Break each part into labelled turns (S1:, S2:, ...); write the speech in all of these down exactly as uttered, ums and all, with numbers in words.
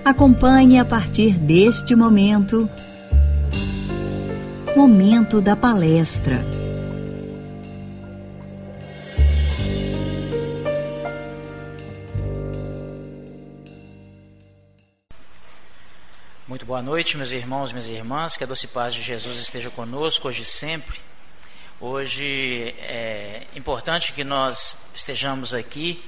S1: Acompanhe a partir deste momento, Momento da Palestra.
S2: Muito boa noite, meus irmãos e minhas irmãs, que a doce paz de Jesus esteja conosco hoje e sempre. Hoje é importante que nós estejamos aqui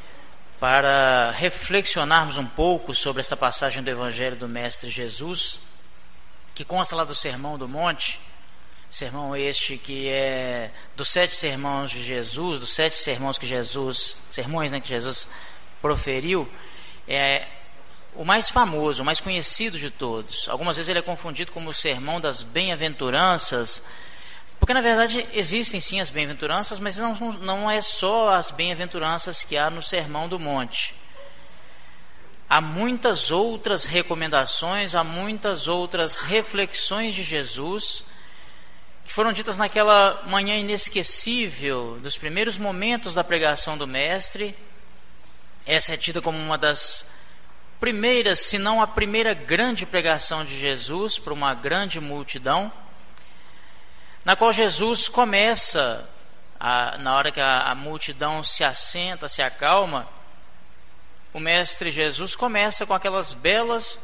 S2: para reflexionarmos um pouco sobre esta passagem do Evangelho do Mestre Jesus, que consta lá do Sermão do Monte, sermão este que é dos sete sermões de Jesus, dos sete sermões que Jesus, sermões né, que Jesus proferiu, é o mais famoso, o mais conhecido de todos. Algumas vezes ele é confundido como o sermão das bem-aventuranças, porque na verdade existem sim as bem-aventuranças, mas não, não é só as bem-aventuranças que há no Sermão do Monte. Há muitas outras recomendações, há muitas outras reflexões de Jesus que foram ditas naquela manhã inesquecível dos primeiros momentos da pregação do Mestre. Essa é tida como uma das primeiras, se não a primeira grande pregação de Jesus para uma grande multidão, na qual Jesus começa, a, na hora que a, a multidão se assenta, se acalma, o Mestre Jesus começa com aquelas belas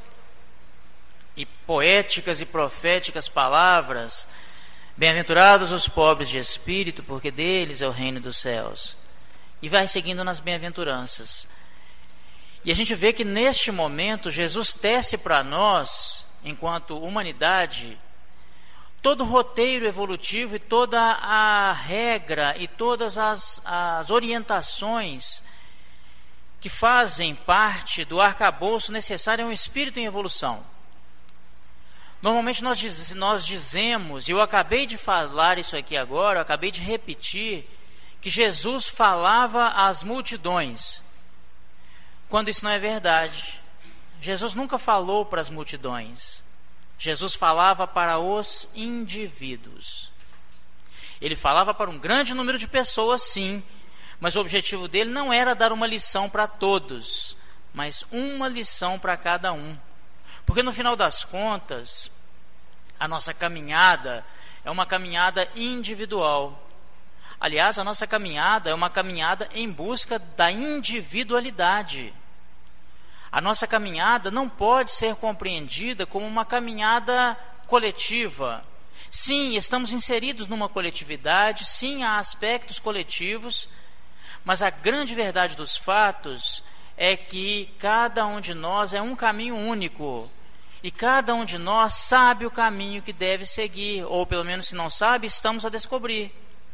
S2: e poéticas e proféticas palavras: bem-aventurados os pobres de espírito, porque deles é o reino dos céus. E vai seguindo nas bem-aventuranças. E a gente vê que neste momento Jesus tece para nós, enquanto humanidade, todo o roteiro evolutivo e toda a regra e todas as, as orientações que fazem parte do arcabouço necessário a um espírito em evolução. Normalmente nós, diz, nós dizemos, e eu acabei de falar isso aqui agora, eu acabei de repetir, que Jesus falava às multidões, quando isso não é verdade. Jesus nunca falou para as multidões. Jesus falava para os indivíduos. Ele falava para um grande número de pessoas, sim, mas o objetivo dele não era dar uma lição para todos, mas uma lição para cada um. Porque no final das contas, a nossa caminhada é uma caminhada individual. Aliás, a nossa caminhada é uma caminhada em busca da individualidade. A nossa caminhada não pode ser compreendida como uma caminhada coletiva. Sim, estamos inseridos numa coletividade, sim, há aspectos coletivos, mas a grande verdade dos fatos é que cada um de nós é um caminho único, e cada um de nós sabe o caminho que deve seguir, ou pelo menos se não sabe, estamos a descobrir.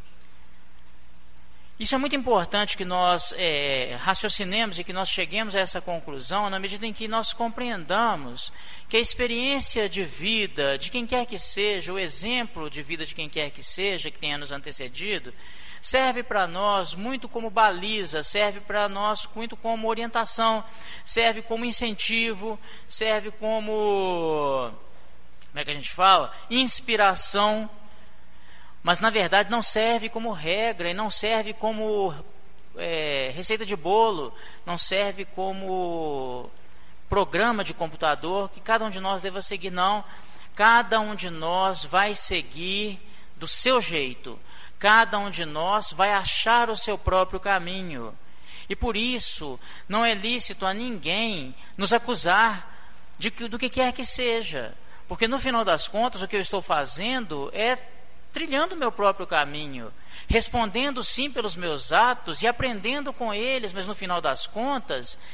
S2: Isso é muito importante que nós é, raciocinemos e que nós cheguemos a essa conclusão na medida em que nós compreendamos que a experiência de vida de quem quer que seja, o exemplo de vida de quem quer que seja, que tenha nos antecedido, serve para nós muito como baliza, serve para nós muito como orientação, serve como incentivo, serve como, como é que a gente fala? Inspiração. Mas na verdade não serve como regra e não serve como é, receita de bolo, não serve como programa de computador que cada um de nós deva seguir, não. Cada um de nós vai seguir do seu jeito, cada um de nós vai achar o seu próprio caminho. E por isso não é lícito a ninguém nos acusar de que, do que quer que seja, porque no final das contas o que eu estou fazendo é trilhando o meu próprio caminho, respondendo sim pelos meus atos e aprendendo com eles, mas no final das contas